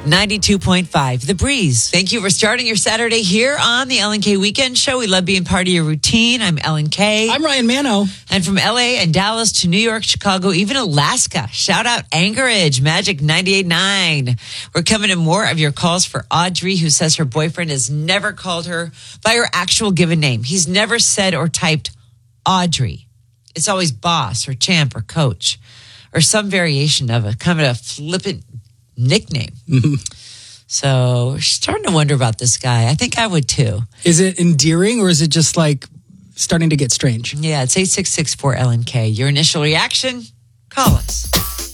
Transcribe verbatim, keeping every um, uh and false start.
ninety-two point five, The Breeze. Thank you for starting your Saturday here on the Ellen K Weekend Show. We love being part of your routine. I'm Ellen K. I'm Ryan Mano. And from L A and Dallas to New York, Chicago, even Alaska. Shout out Anchorage, Magic ninety-eight point nine. We're coming to more of your calls for Audrey, who says her boyfriend has never called her by her actual given name. He's never said or typed Audrey. It's always boss or champ or coach or some variation of a kind of a flippant nickname. Mm-hmm. So she's starting to wonder about this guy. I think I would too. Is it endearing or is it just like starting to get strange? Yeah, it's eight six six four L N K. Your initial reaction? Call us.